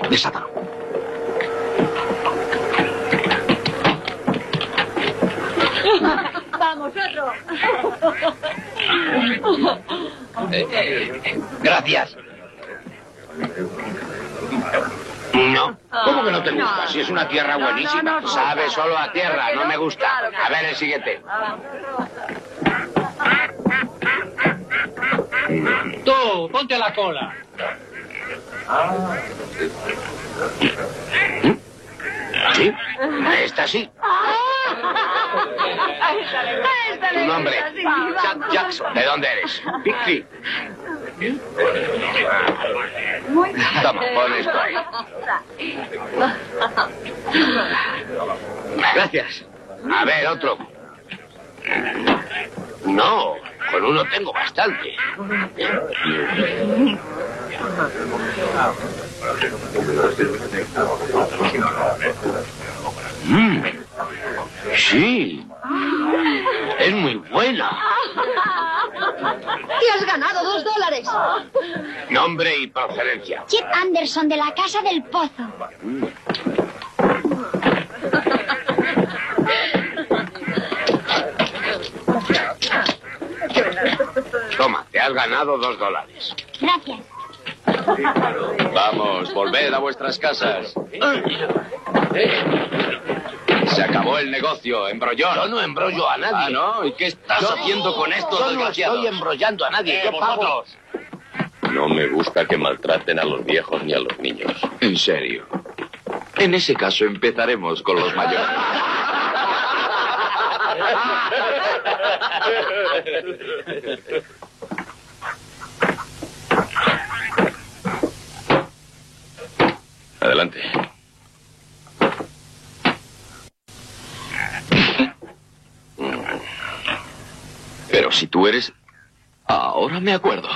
Desátalo. Vamos, otro. Gracias. No. ¿Cómo que no te gusta? Si es una tierra buenísima. Sabe solo a tierra, no me gusta. A ver el siguiente. Tú, ponte a la cola. ¿Sí? Esta sí. Tu nombre. Jack Jackson. ¿De dónde eres? Pickford. Toma, pon esto ahí. Gracias. A ver, otro. No, con uno tengo bastante. Sí. Es muy buena. Te has ganado $2. Nombre y procedencia. Chip Anderson, de la Casa del Pozo. Toma, te has ganado $2. Gracias. Vamos, volved a vuestras casas. Se acabó el negocio, embrollón. Yo no embrollo a nadie. Ah, ¿no? ¿Y qué estás haciendo con esto, Yo no desgraciado? estoy embrollando a nadie. Yo pago. No me gusta que maltraten a los viejos ni a los niños. En serio. En ese caso empezaremos con los mayores. Adelante. Pero si tú eres... Ahora me acuerdo.